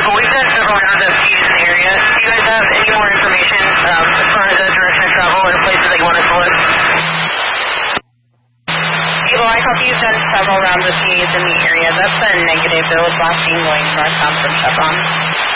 Well, we've done several rounds of fees in the area. Do you guys have any more information as far as the direction of travel or places that you want us to look? Well, I copy you've done several rounds of fees in the area. That's a negative. There was last being going northbound from Chevron.